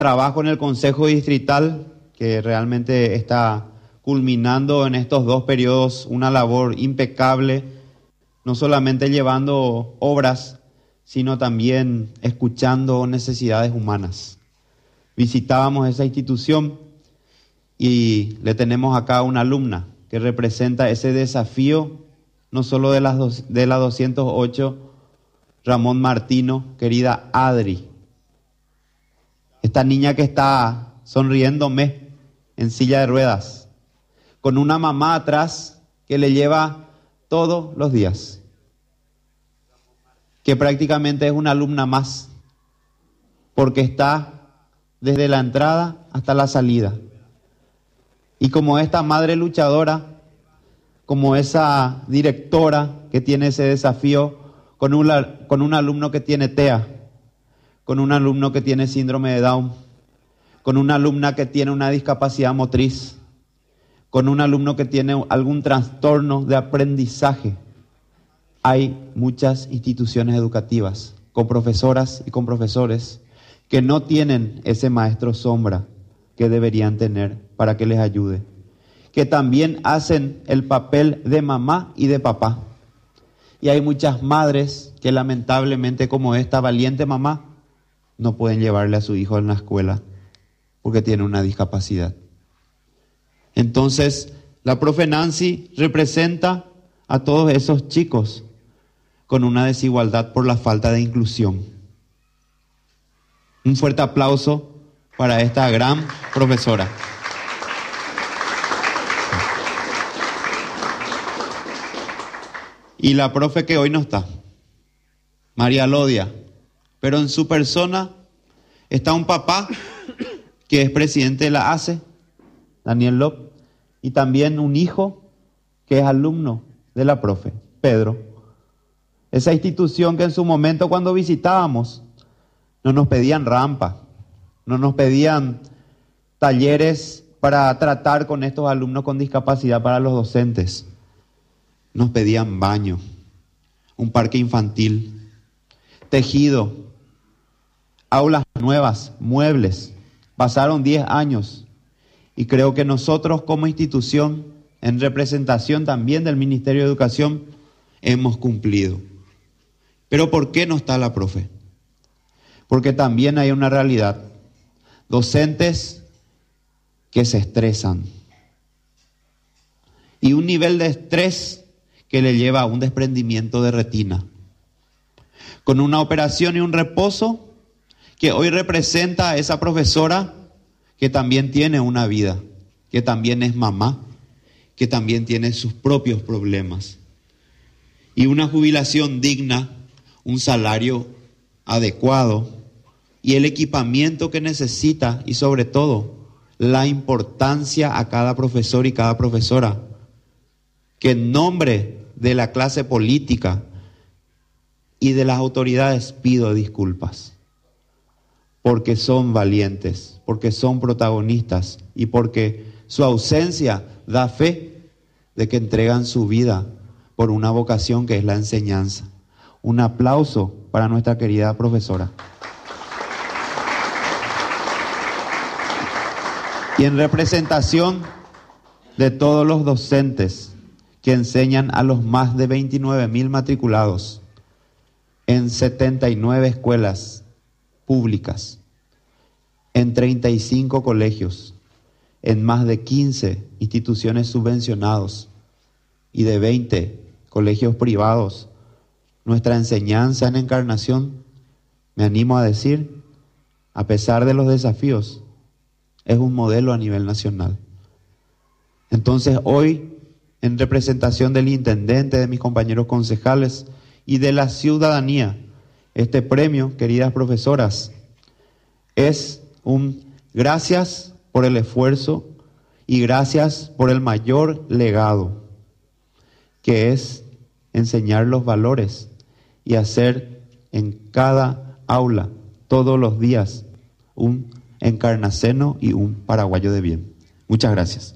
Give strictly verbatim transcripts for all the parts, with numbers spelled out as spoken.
trabajo en el Consejo Distrital, que realmente está culminando en estos dos periodos una labor impecable, no solamente llevando obras, sino también escuchando necesidades humanas. Visitábamos esa institución y le tenemos acá una alumna que representa ese desafío, no solo de, las dos, de la doscientos ocho, Ramón Martino, querida Adri. Esta niña que está sonriéndome en silla de ruedas, con una mamá atrás que le lleva todos los días, que prácticamente es una alumna más, porque está desde la entrada hasta la salida. Y como esta madre luchadora, como esa directora que tiene ese desafío, con un, con un alumno que tiene T E A, con un alumno que tiene síndrome de Down, con una alumna que tiene una discapacidad motriz, con un alumno que tiene algún trastorno de aprendizaje. Hay muchas instituciones educativas con profesoras y con profesores que no tienen ese maestro sombra que deberían tener para que les ayude, que también hacen el papel de mamá y de papá. Y hay muchas madres que lamentablemente, como esta valiente mamá, no pueden llevarle a su hijo en la escuela porque tiene una discapacidad. Entonces, la profe Nancy representa a todos esos chicos con una desigualdad por la falta de inclusión. Un fuerte aplauso para esta gran profesora. Y la profe que hoy no está, María Lodia, pero en su persona está un papá que es presidente de la A C E, Daniel López, y también un hijo que es alumno de la profe, Pedro. Esa institución que en su momento cuando visitábamos no nos pedían rampa, no nos pedían talleres para tratar con estos alumnos con discapacidad para los docentes. Nos pedían baño, un parque infantil, tejido, aulas nuevas, muebles. Pasaron diez años y creo que nosotros como institución, en representación también del Ministerio de Educación, hemos cumplido. Pero ¿por qué no está la profe? Porque también hay una realidad. Docentes que se estresan. Y un nivel de estrés que le lleva a un desprendimiento de retina. Con una operación y un reposo que hoy representa a esa profesora que también tiene una vida, que también es mamá, que también tiene sus propios problemas. Y una jubilación digna, un salario adecuado y el equipamiento que necesita y sobre todo la importancia a cada profesor y cada profesora, que en nombre de la clase política y de las autoridades pido disculpas, porque son valientes, porque son protagonistas y porque su ausencia da fe de que entregan su vida por una vocación que es la enseñanza. Un aplauso para nuestra querida profesora. Y en representación de todos los docentes que enseñan a los más de veintinueve mil matriculados en setenta y nueve escuelas públicas, en treinta y cinco colegios, en más de quince instituciones subvencionados y de veinte colegios privados. Nuestra enseñanza en Encarnación, me animo a decir, a pesar de los desafíos, es un modelo a nivel nacional. Entonces hoy, en representación del intendente, de mis compañeros concejales y de la ciudadanía, este premio, queridas profesoras, es un gracias por el esfuerzo y gracias por el mayor legado, que es enseñar los valores y hacer en cada aula, todos los días, un encarnaceno y un paraguayo de bien. Muchas gracias.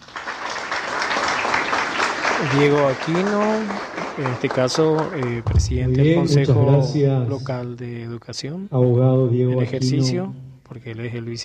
Diego Aquino, en este caso, eh, presidente bien, del Consejo gracias, Local de Educación. Abogado Diego en ejercicio. Aquino, porque él es el